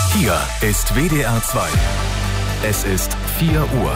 Hier ist WDR 2. Es ist 4 Uhr.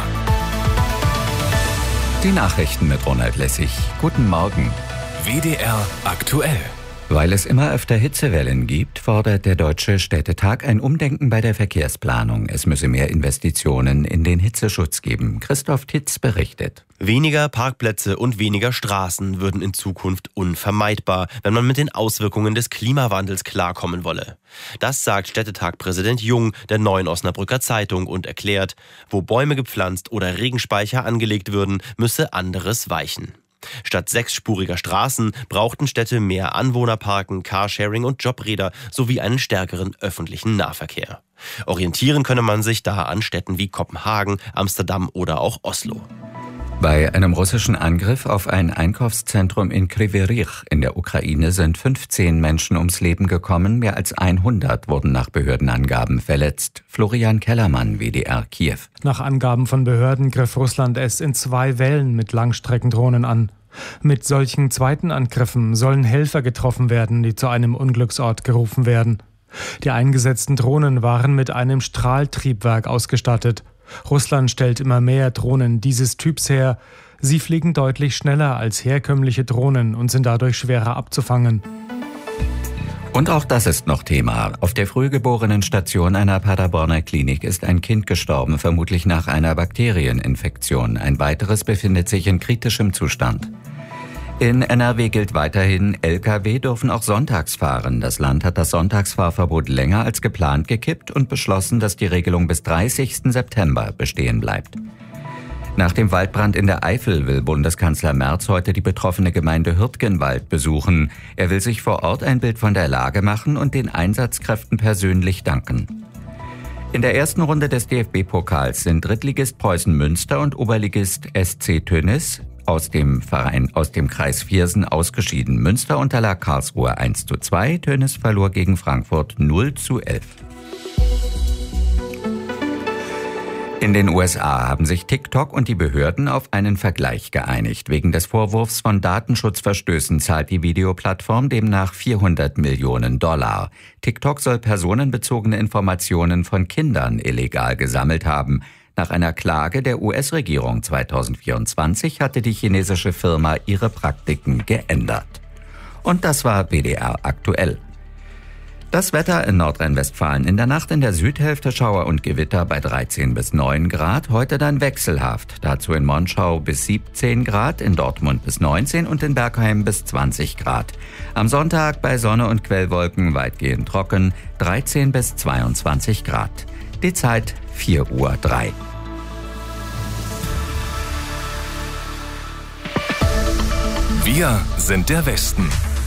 Die Nachrichten mit Ronald Lessig. Guten Morgen. WDR aktuell. Weil es immer öfter Hitzewellen gibt, fordert der Deutsche Städtetag ein Umdenken bei der Verkehrsplanung. Es müsse mehr Investitionen in den Hitzeschutz geben. Christoph Titz berichtet. Weniger Parkplätze und weniger Straßen würden in Zukunft unvermeidbar, wenn man mit den Auswirkungen des Klimawandels klarkommen wolle. Das sagt Städtetag-Präsident Jung der Neuen Osnabrücker Zeitung und erklärt, wo Bäume gepflanzt oder Regenspeicher angelegt würden, müsse anderes weichen. Statt 6-spuriger Straßen brauchten Städte mehr Anwohnerparken, Carsharing und Jobräder sowie einen stärkeren öffentlichen Nahverkehr. Orientieren könne man sich da an Städten wie Kopenhagen, Amsterdam oder auch Oslo. Bei einem russischen Angriff auf ein Einkaufszentrum in Kryvyi Rih in der Ukraine sind 15 Menschen ums Leben gekommen, mehr als 100 wurden nach Behördenangaben verletzt. Florian Kellermann, WDR Kiew. Nach Angaben von Behörden griff Russland es in 2 Wellen mit Langstreckendrohnen an. Mit solchen zweiten Angriffen sollen Helfer getroffen werden, die zu einem Unglücksort gerufen werden. Die eingesetzten Drohnen waren mit einem Strahltriebwerk ausgestattet. Russland stellt immer mehr Drohnen dieses Typs her. Sie fliegen deutlich schneller als herkömmliche Drohnen und sind dadurch schwerer abzufangen. Und auch das ist noch Thema. Auf der Frühgeborenen-Station einer Paderborner Klinik ist ein Kind gestorben, vermutlich nach einer Bakterieninfektion. Ein weiteres befindet sich in kritischem Zustand. In NRW gilt weiterhin, Lkw dürfen auch sonntags fahren. Das Land hat das Sonntagsfahrverbot länger als geplant gekippt und beschlossen, dass die Regelung bis 30. September bestehen bleibt. Nach dem Waldbrand in der Eifel will Bundeskanzler Merz heute die betroffene Gemeinde Hürtgenwald besuchen. Er will sich vor Ort ein Bild von der Lage machen und den Einsatzkräften persönlich danken. In der ersten Runde des DFB-Pokals sind Drittligist Preußen Münster und Oberligist SC Tönnies aus dem Kreis Viersen ausgeschieden. Münster unterlag Karlsruhe 1:2, Tönnies verlor gegen Frankfurt 0:11. In den USA haben sich TikTok und die Behörden auf einen Vergleich geeinigt. Wegen des Vorwurfs von Datenschutzverstößen zahlt die Videoplattform demnach $400 Millionen. TikTok soll personenbezogene Informationen von Kindern illegal gesammelt haben. Nach einer Klage der US-Regierung 2024 hatte die chinesische Firma ihre Praktiken geändert. Und das war WDR aktuell. Das Wetter in Nordrhein-Westfalen: in der Nacht in der Südhälfte Schauer und Gewitter bei 13 bis 9 Grad. Heute dann wechselhaft. Dazu in Monschau bis 17 Grad, in Dortmund bis 19 und in Bergheim bis 20 Grad. Am Sonntag bei Sonne und Quellwolken weitgehend trocken, 13 bis 22 Grad. Die Zeit 4:03 Uhr. Wir sind der Westen.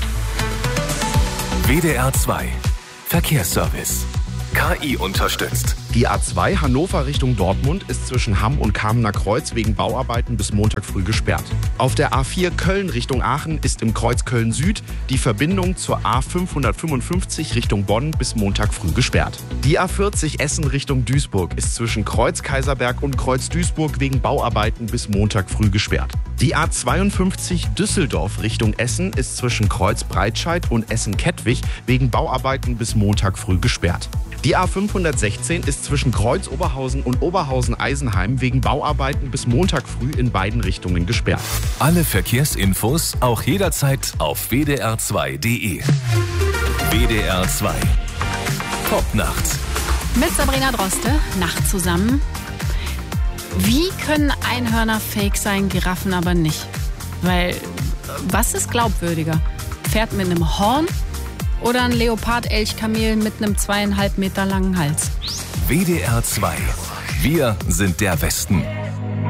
WDR 2 Verkehrsservice. KI unterstützt. Die A2 Hannover Richtung Dortmund ist zwischen Hamm und Kamener Kreuz wegen Bauarbeiten bis Montag früh gesperrt. Auf der A4 Köln Richtung Aachen ist im Kreuz Köln Süd die Verbindung zur A555 Richtung Bonn bis Montag früh gesperrt. Die A40 Essen Richtung Duisburg ist zwischen Kreuz Kaiserberg und Kreuz Duisburg wegen Bauarbeiten bis Montag früh gesperrt. Die A52 Düsseldorf Richtung Essen ist zwischen Kreuz Breitscheid und Essen Kettwig wegen Bauarbeiten bis Montag früh gesperrt. Die A516 ist zwischen Kreuz Oberhausen und Oberhausen-Eisenheim wegen Bauarbeiten bis Montag früh in beiden Richtungen gesperrt. Alle Verkehrsinfos auch jederzeit auf wdr2.de. WDR 2 Top-Nacht. Mit Sabrina Droste, Nacht zusammen. Wie können Einhörner fake sein, Giraffen aber nicht? Weil, was ist glaubwürdiger? Pferd mit einem Horn oder ein Leopard-Elchkamel mit einem 2,5 Meter langen Hals? WDR 2. Wir sind der Westen.